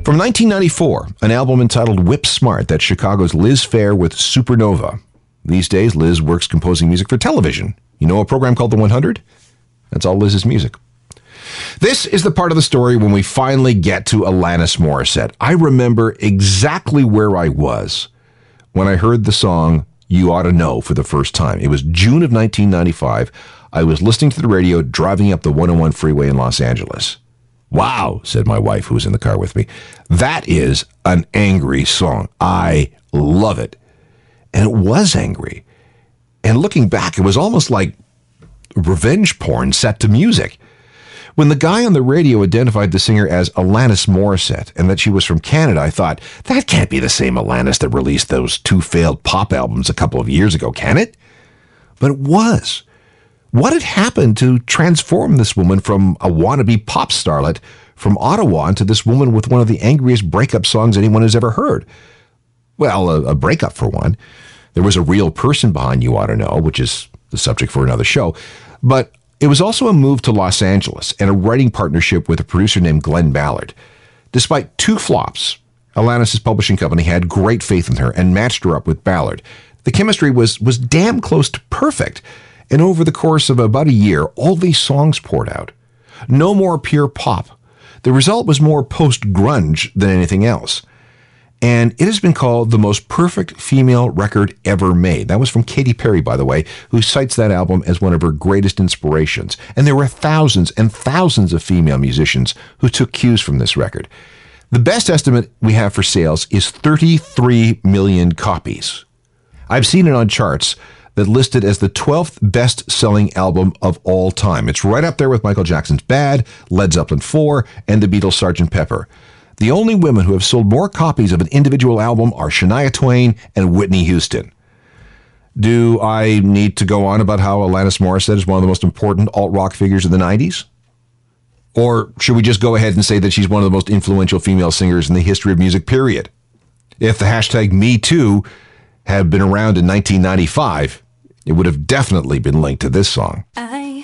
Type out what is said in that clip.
From 1994, an album entitled Whip Smart, that's Chicago's Liz Phair with Supernova. These days, Liz works composing music for television. You know a program called The 100? That's all Liz's music. This is the part of the story when we finally get to Alanis Morissette. I remember exactly where I was when I heard the song You Ought to Know for the first time. It was June of 1995. I was listening to the radio driving up the 101 freeway in Los Angeles. Wow, said my wife, who was in the car with me. That is an angry song. I love it. And it was angry. And looking back, it was almost like revenge porn set to music. When the guy on the radio identified the singer as Alanis Morissette and that she was from Canada, I thought, that can't be the same Alanis that released those two failed pop albums a couple of years ago, can it? But it was. What had happened to transform this woman from a wannabe pop starlet from Ottawa into this woman with one of the angriest breakup songs anyone has ever heard? Well, a breakup for one. There was a real person behind You Ought to Know, which is the subject for another show. But it was also a move to Los Angeles and a writing partnership with a producer named Glenn Ballard. Despite two flops, Alanis' publishing company had great faith in her and matched her up with Ballard. The chemistry was damn close to perfect. And over the course of about a year, all these songs poured out. No more pure pop. The result was more post-grunge than anything else. And it has been called the most perfect female record ever made. That was from Katy Perry, by the way, who cites that album as one of her greatest inspirations. And there were thousands and thousands of female musicians who took cues from this record. The best estimate we have for sales is 33 million copies. I've seen it on charts that listed as the 12th best-selling album of all time. It's right up there with Michael Jackson's Bad, Led Zeppelin 4, and the Beatles' Sgt. Pepper. The only women who have sold more copies of an individual album are Shania Twain and Whitney Houston. Do I need to go on about how Alanis Morissette is one of the most important alt-rock figures of the 90s? Or should we just go ahead and say that she's one of the most influential female singers in the history of music, period? If the hashtag #MeToo had been around in 1995, it would have definitely been linked to this song.